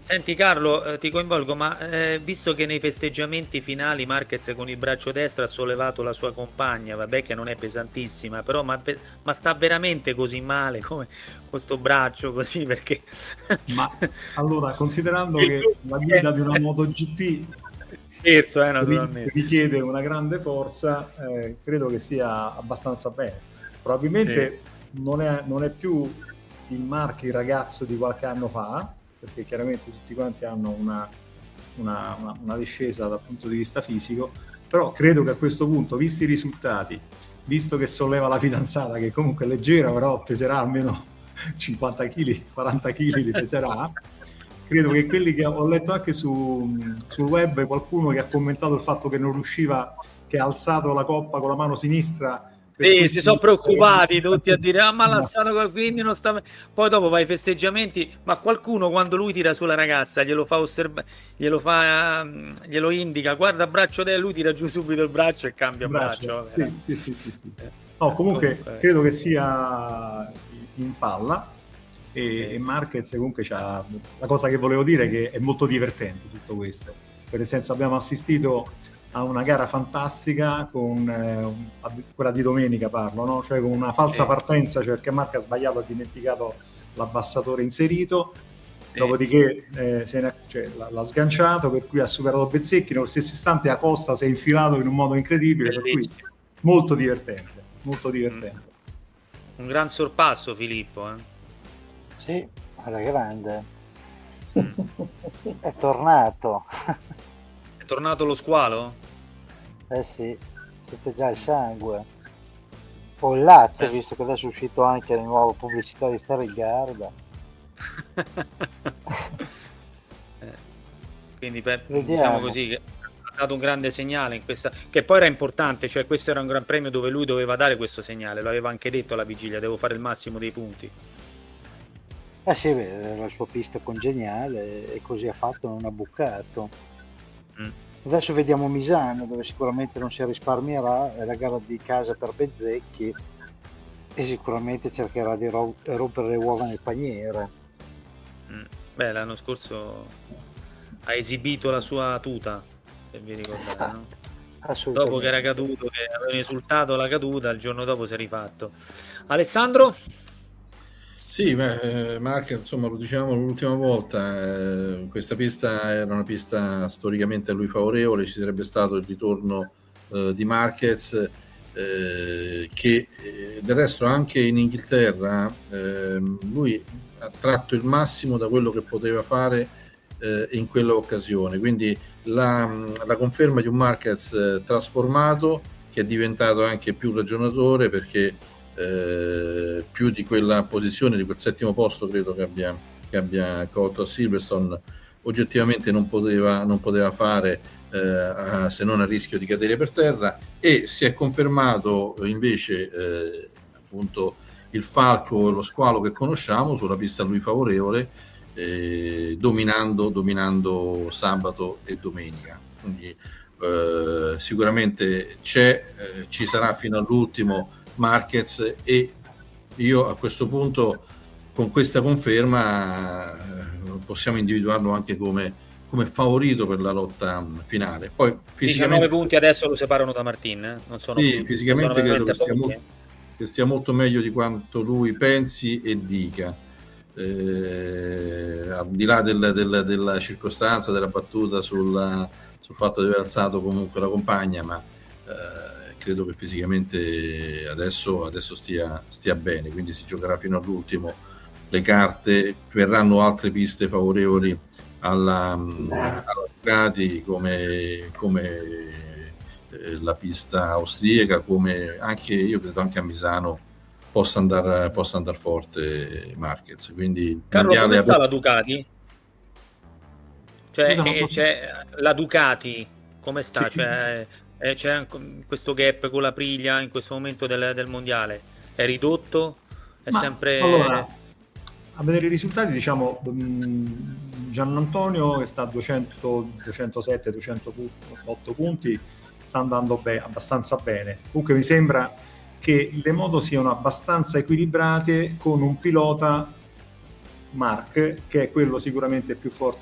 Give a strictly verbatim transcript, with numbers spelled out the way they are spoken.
Senti Carlo, eh, ti coinvolgo, ma eh, visto che nei festeggiamenti finali Marquez con il braccio destro ha sollevato la sua compagna, vabbè che non è pesantissima, però ma, pe- ma sta veramente così male come questo braccio così? Perché Ma allora, considerando il che la guida di una MotoGP scherzo, eh, ri- naturalmente. richiede una grande forza, eh, credo che stia abbastanza bene. Sì, Probabilmente non è, non è più il Mark, il ragazzo di qualche anno fa, perché chiaramente tutti quanti hanno una, una, una, una discesa dal punto di vista fisico, però credo che a questo punto, visti i risultati, visto che solleva la fidanzata, che comunque è leggera, però peserà almeno cinquanta chili, quaranta chili li peserà, credo che quelli che ho letto anche su, sul web, qualcuno che ha commentato il fatto che non riusciva, che ha alzato la coppa con la mano sinistra, per sì, cui si si sono preoccupati tutti a dire, ah, ma insomma, l'alzato quindi non sta. Poi dopo vai ai festeggiamenti, ma qualcuno quando lui tira sulla ragazza glielo fa osservare, glielo fa, mm, glielo indica, guarda braccio te, lui tira giù subito il braccio e cambia braccio. braccio. Vabbè, dai. Sì, sì, sì, sì, sì. Eh, No, eh, comunque comunque, credo che sia in palla e, e sì, Marquez comunque c'ha la cosa che volevo dire è che è molto divertente tutto questo, per nel senso abbiamo assistito a una gara fantastica con eh, un- quella di domenica parlo, no? Cioè con una falsa sì, partenza, cioè perché Marquez ha sbagliato, ha dimenticato l'abbassatore inserito, sì, dopodiché eh, se ne- cioè, l'ha, l'ha sganciato, per cui ha superato Bezzecchi, nello stesso istante Acosta si è infilato in un modo incredibile, per cui bellissimo. molto divertente, molto Mm. divertente. Un gran sorpasso, Filippo. Eh. Sì, alla grande. Mm. È tornato. È tornato lo squalo? Eh sì, siete già il Mm. sangue. O il latte, Senti. visto che adesso è uscito anche la nuova pubblicità di Starigarda. Eh, quindi per- diciamo Vediamo. così che ha dato un grande segnale in questa, che poi era importante, cioè questo era un gran premio dove lui doveva dare questo segnale, lo aveva anche detto alla vigilia, devo fare il massimo dei punti. Eh sì, beh, era la sua pista congeniale e così ha fatto, non ha bucato. Mm. Adesso vediamo Misano, dove sicuramente non si risparmierà, è la gara di casa per Bezzecchi e sicuramente cercherà di ro- rompere le uova nel paniere. Mm. Beh, l'anno scorso ha esibito la sua tuta, se vi ricordate, no? Esatto, Dopo che era assolutamente. caduto, che aveva esultato la caduta, il giorno dopo si è rifatto. Alessandro? Sì, beh, eh, Mark, insomma, lo dicevamo l'ultima volta, eh, questa pista era una pista storicamente a lui favorevole, ci sarebbe stato il ritorno eh, di Marquez, eh, che eh, del resto anche in Inghilterra eh, lui ha tratto il massimo da quello che poteva fare eh, in quella occasione, quindi la, la conferma di un Marquez eh, trasformato, che è diventato anche più ragionatore, perché eh, più di quella posizione, di quel settimo posto credo che abbia, che abbia colto a Silverstone, oggettivamente non poteva, non poteva fare eh, se non a rischio di cadere per terra, e si è confermato invece eh, appunto il falco e lo squalo che conosciamo sulla pista a lui favorevole, eh, dominando, dominando sabato e domenica. Quindi eh, sicuramente c'è, eh, ci sarà fino all'ultimo Marquez, e io a questo punto con questa conferma eh, possiamo individuarlo anche come, come favorito per la lotta finale. Poi diciannove fisicamente, punti adesso lo separano da Martin, eh? Non sono sì, più, sono fisicamente credo che veramente stia, pochi. mo- Eh? che stia molto meglio di quanto lui pensi e dica. Eh, al di là del, del, della circostanza, della battuta sulla, sul fatto di aver alzato comunque la compagna, ma eh, credo che fisicamente adesso, adesso stia, stia bene, quindi si giocherà fino all'ultimo le carte, verranno altre piste favorevoli alla, alla Ducati, come, come eh, la pista austriaca, come anche io credo anche a Misano possa andare possa andar forte Marquez, quindi il Carlo, mondiale come sta la aperto. Ducati? Cioè, Scusa, non eh, posso... c'è la Ducati, come Sì. sta? Cioè, eh, c'è anche questo gap con la Priglia in questo momento del, del mondiale? È ridotto? È Ma allora, sempre. a vedere i risultati, diciamo, mh, Giannantonio che sta a duecento, duecentosette, duecentootto punti, sta andando be- abbastanza bene. Comunque mi sembra che le moto siano abbastanza equilibrate con un pilota Mark, che è quello sicuramente più forte